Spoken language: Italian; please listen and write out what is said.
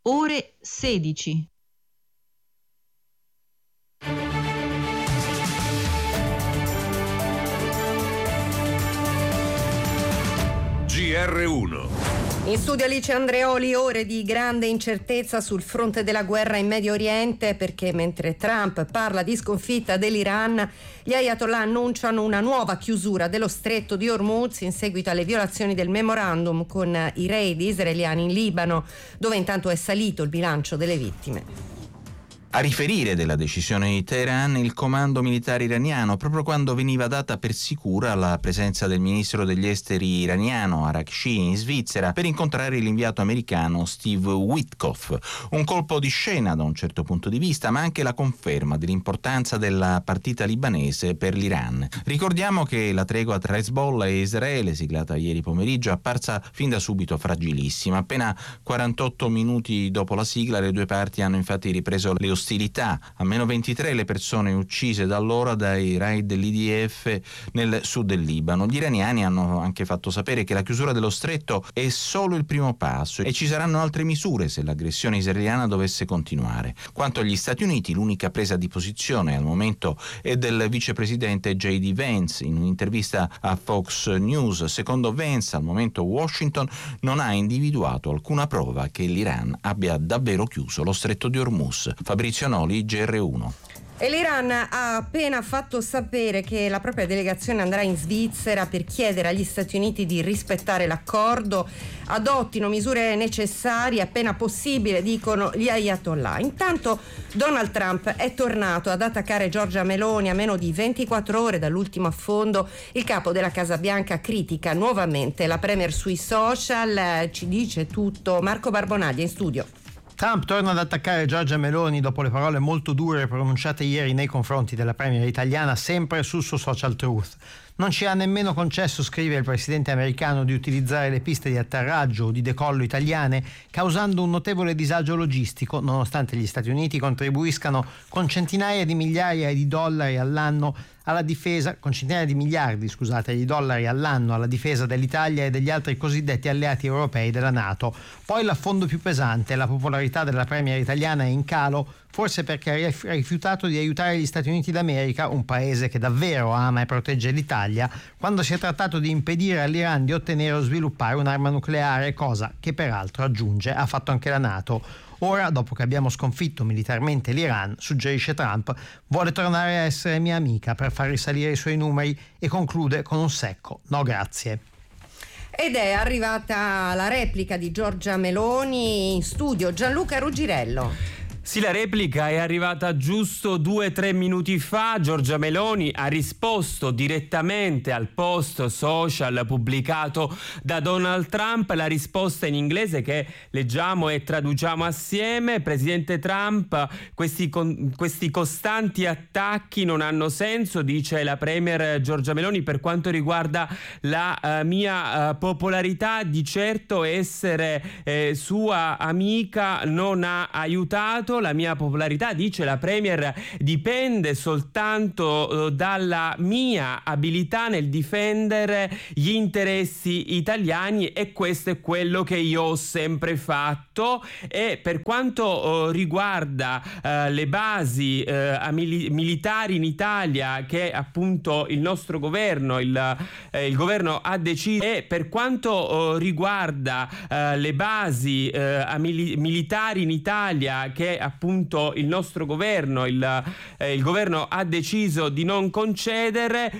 ore 16. GR1. In studio Alice Andreoli, ore di grande incertezza sul fronte della guerra in Medio Oriente, perché mentre Trump parla di sconfitta dell'Iran, gli Ayatollah annunciano una nuova chiusura dello stretto di Hormuz in seguito alle violazioni del memorandum con i raid israeliani in Libano, dove intanto è salito il bilancio delle vittime. A riferire della decisione di Teheran il comando militare iraniano, proprio quando veniva data per sicura la presenza del ministro degli esteri iraniano Arakci in Svizzera per incontrare l'inviato americano Steve Witkoff. Un colpo di scena da un certo punto di vista, ma anche la conferma dell'importanza della partita libanese per l'Iran. Ricordiamo che la tregua tra Hezbollah e Israele, siglata ieri pomeriggio, è apparsa fin da subito fragilissima. Appena 48 minuti dopo la sigla, le due parti hanno infatti ripreso le ostilità. A meno 23 le persone uccise da allora dai raid dell'IDF nel sud del Libano. Gli iraniani hanno anche fatto sapere che la chiusura dello stretto è solo il primo passo e ci saranno altre misure se l'aggressione israeliana dovesse continuare. Quanto agli Stati Uniti, l'unica presa di posizione al momento è del vicepresidente J.D. Vance. In un'intervista a Fox News, secondo Vance, al momento Washington non ha individuato alcuna prova che l'Iran abbia davvero chiuso lo stretto di Hormuz. Fabrizio Noli, GR1. E l'Iran ha appena fatto sapere che la propria delegazione andrà in Svizzera per chiedere agli Stati Uniti di rispettare l'accordo, adottino misure necessarie appena possibile, dicono gli Ayatollah. Intanto Donald Trump è tornato ad attaccare Giorgia Meloni a meno di 24 ore dall'ultimo affondo. Il capo della Casa Bianca critica nuovamente la premier sui social. Ci dice tutto Marco Barbonaglia in studio. Trump torna ad attaccare Giorgia Meloni dopo le parole molto dure pronunciate ieri nei confronti della premier italiana, sempre sul suo social Truth. Non ci ha nemmeno concesso, scrive il presidente americano, di utilizzare le piste di atterraggio o di decollo italiane, causando un notevole disagio logistico, nonostante gli Stati Uniti contribuiscano con centinaia di migliaia di dollari all'anno alla difesa, con centinaia di miliardi, di dollari all'anno alla difesa dell'Italia e degli altri cosiddetti alleati europei della NATO. Poi l'affondo più pesante, la popolarità della premier italiana è in calo, forse perché ha rifiutato di aiutare gli Stati Uniti d'America, un paese che davvero ama e protegge l'Italia, quando si è trattato di impedire all'Iran di ottenere o sviluppare un'arma nucleare, cosa che peraltro, aggiunge, ha fatto anche la NATO. Ora, dopo che abbiamo sconfitto militarmente l'Iran, suggerisce Trump, vuole tornare a essere mia amica per far risalire i suoi numeri e conclude con un secco no grazie. Ed è arrivata la replica di Giorgia Meloni in studio. Gianluca Ruggirello. Sì, la replica è arrivata giusto 2-3 minuti fa. Giorgia Meloni ha risposto direttamente al post social pubblicato da Donald Trump. La risposta in inglese che leggiamo e traduciamo assieme: Presidente Trump, questi costanti attacchi non hanno senso, dice la premier Giorgia Meloni. Per quanto riguarda la mia popolarità, di certo essere sua amica non ha aiutato. La mia popolarità, dice la premier, dipende soltanto dalla mia abilità nel difendere gli interessi italiani, e questo è quello che io ho sempre fatto. E per quanto riguarda le basi militari in Italia, che appunto il nostro governo, il governo ha deciso, e per quanto riguarda le basi militari in Italia, che appunto il nostro governo, il governo ha deciso di non concedere,